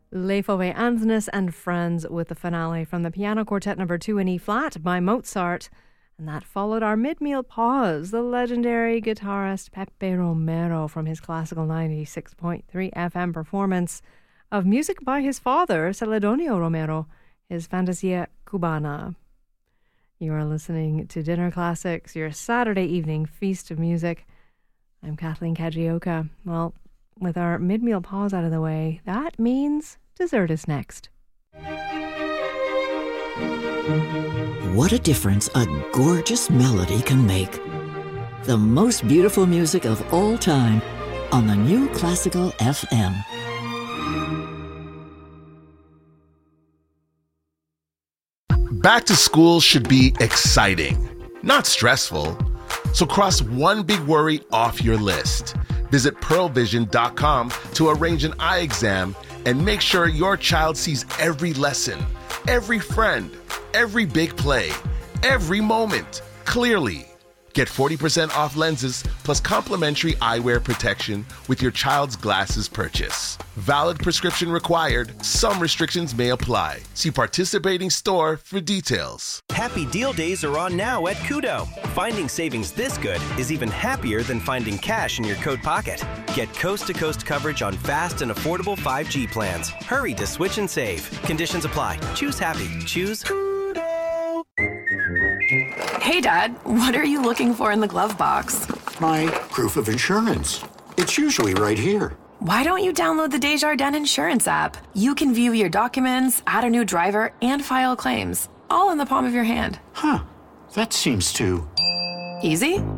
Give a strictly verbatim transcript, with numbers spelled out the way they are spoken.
Les Fauves Andenes and Friends with the finale from the Piano Quartet number two in E-flat by Mozart. And that followed our mid-meal pause, the legendary guitarist Pepe Romero from his classical ninety-six point three F M performance of music by his father, Celedonio Romero, his Fantasia Cubana. You are listening to Dinner Classics, your Saturday evening feast of music. I'm Kathleen Kajioka. Well, with our mid-meal pause out of the way, that means dessert is next. What a difference a gorgeous melody can make. The most beautiful music of all time on the New Classical F M. Back to school should be exciting, not stressful. So cross one big worry off your list. Visit pearl vision dot com to arrange an eye exam and make sure your child sees every lesson, every friend, every big play, every moment clearly. Get forty percent off lenses plus complimentary eyewear protection with your child's glasses purchase. Valid prescription required. Some restrictions may apply. See participating store for details. Happy Deal Days are on now at Kudo. Finding savings this good is even happier than finding cash in your coat pocket. Get coast-to-coast coverage on fast and affordable five G plans. Hurry to switch and save. Conditions apply. Choose happy. Choose Kudo. Hey, Dad, what are you looking for in the glove box? My proof of insurance. It's usually right here. Why don't you download the Desjardins Insurance app? You can view your documents, add a new driver, and file claims, all in the palm of your hand. Huh. That seems too... Easy?